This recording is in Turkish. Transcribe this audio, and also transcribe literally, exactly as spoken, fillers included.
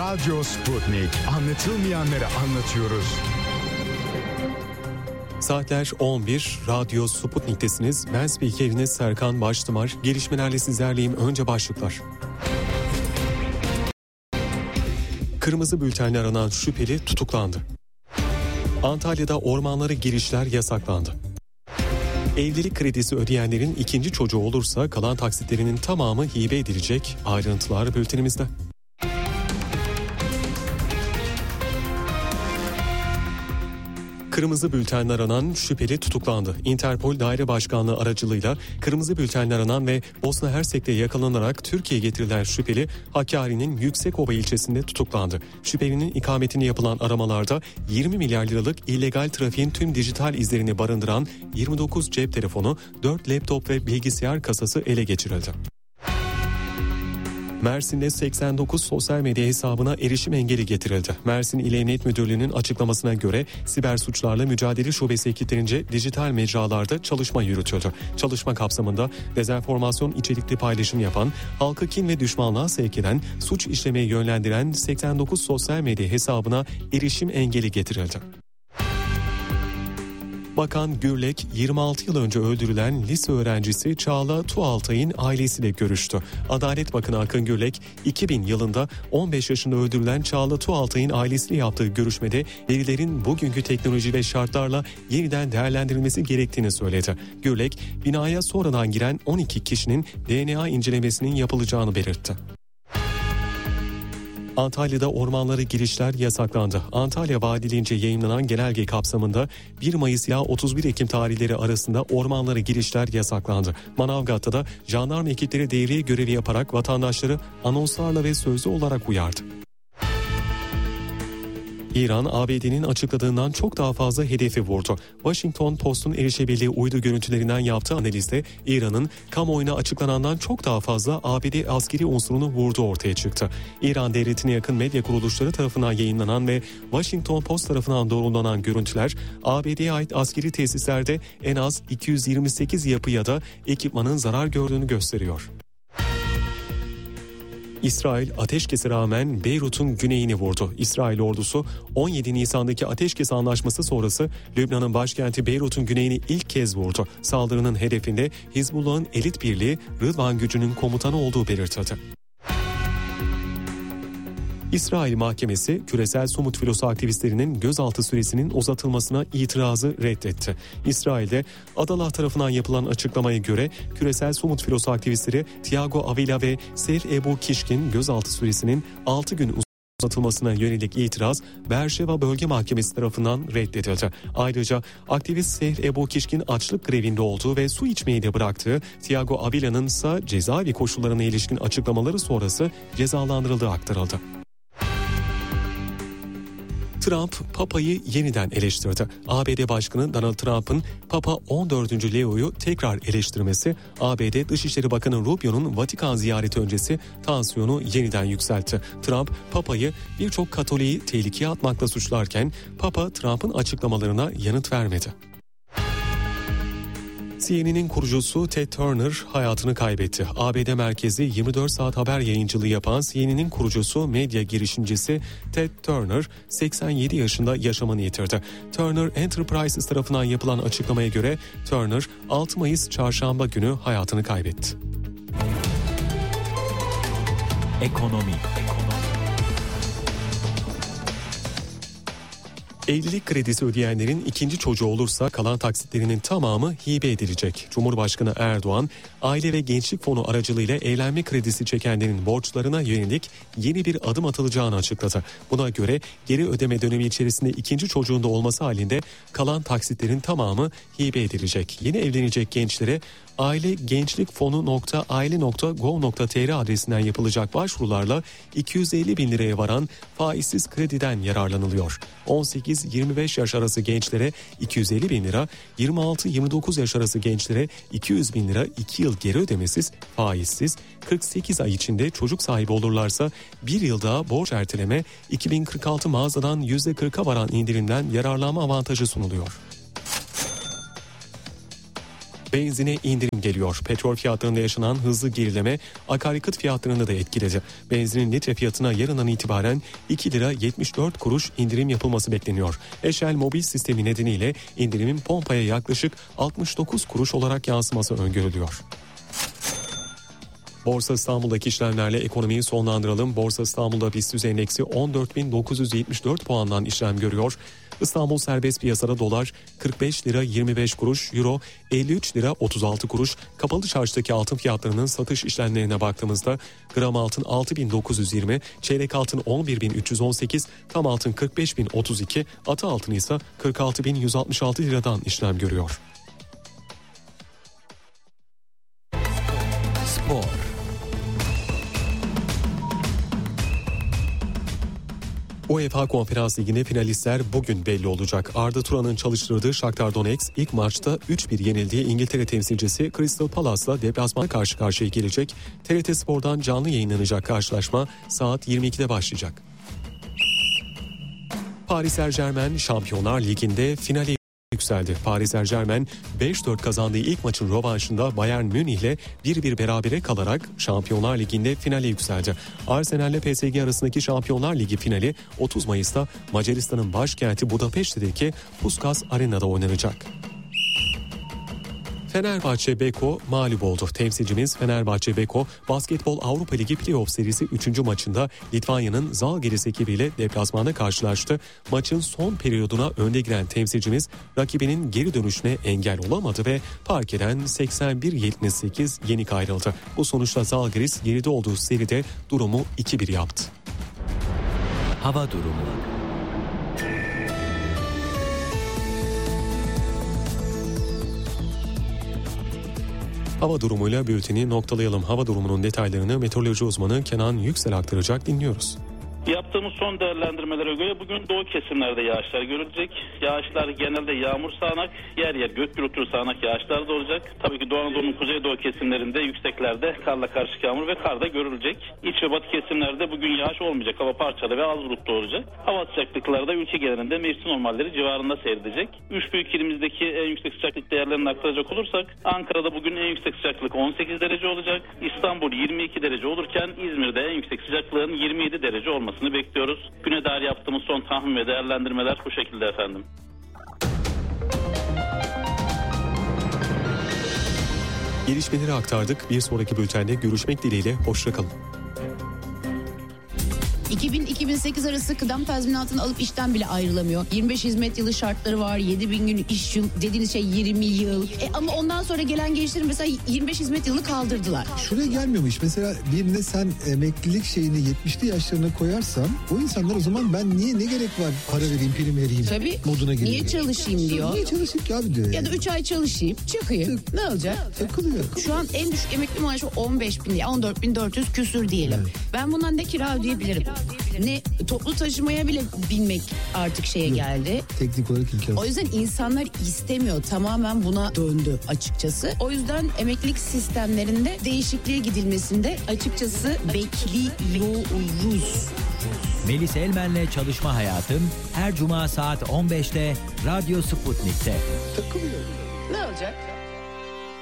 Radyo Sputnik. Anlatılmayanları anlatıyoruz. Saatler on bir, Radyo Sputnik'tesiniz. Ben spikeriniz Serkan Baştımar. Gelişmelerle sizlerleyim. Önce başlıklar. Kırmızı bültenle aranan şüpheli tutuklandı. Antalya'da ormanlara girişler yasaklandı. Evlilik kredisi ödeyenlerin ikinci çocuğu olursa kalan taksitlerinin tamamı hibe edilecek. Ayrıntılar bültenimizde. Kırmızı bültenle aranan şüpheli tutuklandı. Interpol Daire Başkanlığı aracılığıyla kırmızı bültenle aranan ve Bosna Hersek'te yakalanarak Türkiye'ye getirilen şüpheli Hakkari'nin Yüksekova ilçesinde tutuklandı. Şüphelinin ikametine yapılan aramalarda yirmi milyar liralık illegal trafiğin tüm dijital izlerini barındıran yirmi dokuz cep telefonu, dört laptop ve bilgisayar kasası ele geçirildi. Mersin'de seksen dokuz sosyal medya hesabına erişim engeli getirildi. Mersin İl Emniyet Müdürlüğü'nün açıklamasına göre Siber Suçlarla Mücadele Şubesi ekiplerince dijital mecralarda çalışma yürütüldü. Çalışma kapsamında dezenformasyon içerikli paylaşım yapan, halkı kin ve düşmanlığa sevk eden, suç işlemeye yönlendiren seksen dokuz sosyal medya hesabına erişim engeli getirildi. Bakan Gürlek, yirmi altı yıl önce öldürülen lise öğrencisi Çağla Tuğaltay'ın ailesiyle görüştü. Adalet Bakanı Akın Gürlek, iki bin yılında on beş yaşında öldürülen Çağla Tuğaltay'ın ailesiyle yaptığı görüşmede verilerin bugünkü teknoloji ve şartlarla yeniden değerlendirilmesi gerektiğini söyledi. Gürlek, binaya sonradan giren on iki kişinin D N A incelemesinin yapılacağını belirtti. Antalya'da ormanlara girişler yasaklandı. Antalya Valiliğince yayımlanan genelge kapsamında bir Mayıs ile otuz bir Ekim tarihleri arasında ormanlara girişler yasaklandı. Manavgat'ta da jandarma ekipleri devriye görevi yaparak vatandaşları anonslarla ve sözlü olarak uyardı. İran, A B D'nin açıkladığından çok daha fazla hedefi vurdu. Washington Post'un erişebildiği uydu görüntülerinden yaptığı analizde İran'ın kamuoyuna açıklanandan çok daha fazla A B D askeri unsurunu vurduğu ortaya çıktı. İran devletine yakın medya kuruluşları tarafından yayınlanan ve Washington Post tarafından doğrulanan görüntüler, A B D'ye ait askeri tesislerde en az iki yüz yirmi sekiz yapı ya da ekipmanın zarar gördüğünü gösteriyor. İsrail ateşkese rağmen Beyrut'un güneyini vurdu. İsrail ordusu on yedi Nisan'daki ateşkes anlaşması sonrası Lübnan'ın başkenti Beyrut'un güneyini ilk kez vurdu. Saldırının hedefinde Hizbullah'ın elit birliği Rıdvan gücünün komutanı olduğu belirtildi. İsrail Mahkemesi küresel somut filosu aktivistlerinin gözaltı süresinin uzatılmasına itirazı reddetti. İsrail'de Adalah tarafından yapılan açıklamaya göre küresel somut filosu aktivistleri Tiago Avila ve Seyf Ebu Kişkin gözaltı süresinin altı gün uzatılmasına yönelik itiraz Beerşeva Bölge Mahkemesi tarafından reddedildi. Ayrıca aktivist Seyf Ebu Kişkin açlık grevinde olduğu ve su içmeyi de bıraktığı, Tiago Avila'nın ise cezaevi koşullarına ilişkin açıklamaları sonrası cezalandırıldığı aktarıldı. Trump, Papa'yı yeniden eleştirdi. A B D Başkanı Donald Trump'ın Papa on dördüncü Leo'yu tekrar eleştirmesi, A B D Dışişleri Bakanı Rubio'nun Vatikan ziyareti öncesi tansiyonu yeniden yükseltti. Trump, Papa'yı birçok Katolik'i tehlikeye atmakla suçlarken Papa Trump'ın açıklamalarına yanıt vermedi. C N N'in kurucusu Ted Turner hayatını kaybetti. A B D merkezli yirmi dört saat haber yayıncılığı yapan C N N'in kurucusu, medya girişimcisi Ted Turner seksen yedi yaşında yaşamını yitirdi. Turner Enterprises tarafından yapılan açıklamaya göre Turner altı Mayıs çarşamba günü hayatını kaybetti. Ekonomi. Evlilik kredisi ödeyenlerin ikinci çocuğu olursa kalan taksitlerinin tamamı hibe edilecek. Cumhurbaşkanı Erdoğan, Aile ve Gençlik Fonu aracılığıyla evlenme kredisi çekenlerin borçlarına yönelik yeni bir adım atılacağını açıkladı. Buna göre geri ödeme dönemi içerisinde ikinci çocuğunda olması halinde kalan taksitlerin tamamı hibe edilecek. Yeni evlenecek gençlere aile gençlik fonu nokta aile nokta gov nokta tr adresinden yapılacak başvurularla iki yüz elli bin liraya varan faizsiz krediden yararlanılıyor. on sekiz yirmi beş yaş arası gençlere iki yüz elli bin lira, yirmi altı yirmi dokuz yaş arası gençlere iki yüz bin lira iki yıl geri ödemesiz, faizsiz, kırk sekiz ay içinde çocuk sahibi olurlarsa bir yıl daha borç erteleme, iki bin kırk altı mağazadan yüzde kırka varan indirimden yararlanma avantajı sunuluyor. Benzine indirim geliyor. Petrol fiyatlarında yaşanan hızlı gerileme akaryakıt fiyatlarını da etkiledi. Benzinin litre fiyatına yarından itibaren iki lira yetmiş dört kuruş indirim yapılması bekleniyor. Eşel mobil sistemi nedeniyle indirimin pompaya yaklaşık altmış dokuz kuruş olarak yansıması öngörülüyor. Borsa İstanbul'daki işlemlerle ekonomiyi sonlandıralım. Borsa İstanbul'da BIST endeksi on dört bin dokuz yüz yetmiş dört puandan işlem görüyor. İstanbul serbest piyasada dolar kırk beş lira yirmi beş kuruş, euro elli üç lira otuz altı kuruş. Kapalı çarşıdaki altın fiyatlarının satış işlemlerine baktığımızda gram altın altı bin dokuz yüz yirmi, çeyrek altın on bir bin üç yüz on sekiz, tam altın kırk beş bin otuz iki, atı altın ise kırk altı bin yüz altmış altı liradan işlem görüyor. Spor. UEFA Konferans Ligi'nde finalistler bugün belli olacak. Arda Turan'ın çalıştırdığı Shakhtar Donetsk ilk maçta üç bir yenildiği İngiltere temsilcisi Crystal Palace'la deplasmana karşı karşıya gelecek. T R T Spor'dan canlı yayınlanacak karşılaşma saat yirmi ikide başlayacak. Paris Saint-Germain Şampiyonlar Ligi'nde finale yükseldi. Paris Saint-Germain beş dört kazandığı ilk maçın rövanşında Bayern Münih'le bir bir berabere kalarak Şampiyonlar Ligi'nde finale yükseldi. Arsenal'le P S G arasındaki Şampiyonlar Ligi finali otuz Mayıs'ta Macaristan'ın başkenti Budapeşte'deki Puskás Arena'da oynanacak. Fenerbahçe Beko mağlup oldu. Temsilcimiz Fenerbahçe Beko Basketbol Avrupa Ligi Playoff serisi üçüncü maçında Litvanya'nın Žalgiris ekibiyle deplasmanda karşılaştı. Maçın son periyoduna önde giren temsilcimiz rakibinin geri dönüşüne engel olamadı ve parkeden seksen bir yetmiş sekiz yenik ayrıldı. Bu sonuçla Žalgiris geride olduğu seride durumu iki bir yaptı. Hava durumu. Hava durumuyla bülteni noktalayalım. Hava durumunun detaylarını meteoroloji uzmanı Kenan Yüksel aktaracak, dinliyoruz. Yaptığımız son değerlendirmelere göre bugün doğu kesimlerde yağışlar görülecek. Yağışlar genelde yağmur sağanak, yer yer gök gürültülü sağanak yağışlar da olacak. Tabii ki Doğu Anadolu'nun kuzeydoğu kesimlerinde yükseklerde karla karışık yağmur ve kar da görülecek. İç ve batı kesimlerde bugün yağış olmayacak. Hava parçalı ve az bulutlu olacak. Hava sıcaklıkları da ülke genelinde mevsim normalleri civarında seyredecek. Üç büyük ilimizdeki en yüksek sıcaklık değerlerini aktaracak olursak Ankara'da bugün en yüksek sıcaklık on sekiz derece olacak. İstanbul yirmi iki derece olurken İzmir'de en yüksek sıcaklığın yirmi yedi derece olması bekliyoruz. Güne dair yaptığımız son tahmin ve değerlendirmeler bu şekilde efendim. Gelişmeleri aktardık. Bir sonraki bültende görüşmek dileğiyle. Hoşça kalın. iki bin iki bin sekiz arası kıdem tazminatını alıp işten bile ayrılamıyor. yirmi beş hizmet yılı şartları var. yedi bin gün iş yıl dediğiniz şey yirmi yıl. E ama ondan sonra gelen gençlerin mesela yirmi beş hizmet yılını kaldırdılar. Şuraya gelmiyormuş. Mesela birine sen emeklilik şeyini yetmişli yaşlarına koyarsan o insanlar o zaman ben niye ne gerek var para vereyim prim vereyim Tabii. moduna geliyor. Niye çalışayım diyor. Niye çalışayım ki abi diyor. Ya da üç ay çalışayım çıkayım. Tık. Ne olacak? Takılıyor. Şu an en düşük emekli maaşı on beş bin, on dört bin dört yüz küsür diyelim. Evet. Ben bundan ne kira ödeyebilirim? Ne toplu taşımaya bile binmek artık şeye Yok. geldi. Teknik olarak imkansız. O yüzden insanlar istemiyor. Tamamen buna döndü açıkçası. O yüzden emeklilik sistemlerinde değişikliğe gidilmesinde açıkçası bekliyoruz. Melis Elmen'le Çalışma Hayatım her cuma saat on beşte Radyo Sputnik'te. Takılıyor. Ne olacak?